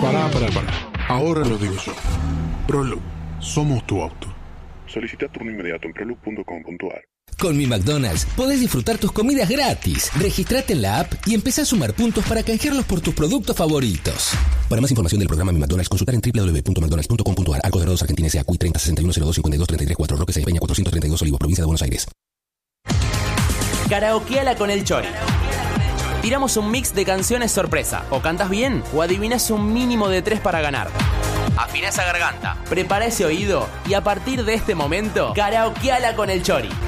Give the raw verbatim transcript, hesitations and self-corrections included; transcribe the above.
Pará, pará, pará. Ahora lo digo yo. Proloop, somos tu auto. Solicita turno inmediato en proloop punto com punto a r. Con mi McDonald's podés disfrutar tus comidas gratis. Registrate en la app y empezá a sumar puntos para canjearlos por tus productos favoritos. Para más información del programa Mi McDonald's, consultar en doble u doble u doble u punto mcdonalds punto com punto a r. Arcos Dorados, Argentina, S A, C U I treinta sesenta y uno cero dos cincuenta y dos treinta y tres cuatro, Roque Sáenz Peña cuatrocientos treinta y dos, Olivos, provincia de Buenos Aires. Karaokeala con el Chori. Tiramos un mix de canciones sorpresa. O cantas bien o adivinás un mínimo de tres para ganar. Afina esa garganta, prepara ese oído y a partir de este momento, karaokeala con el Chori.